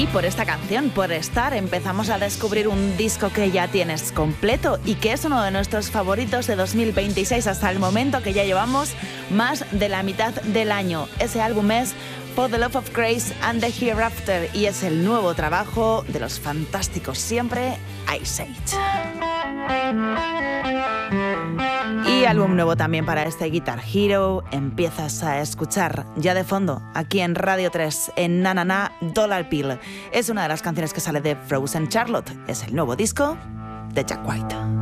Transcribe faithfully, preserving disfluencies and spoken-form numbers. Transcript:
Y por esta canción, por Star, empezamos a descubrir un disco que ya tienes completo y que es uno de nuestros favoritos de dos mil veintiséis hasta el momento, que ya llevamos más de la mitad del año. Ese álbum es For the Love of Grace and the Hereafter y es el nuevo trabajo de los fantásticos siempre Ice Age. Y álbum nuevo también para este Guitar Hero. Empiezas a escuchar ya de fondo aquí en Radio tres en Na Na Na Dollar Bill. Es una de las canciones que sale de Frozen Charlotte. Es el nuevo disco de Jack White.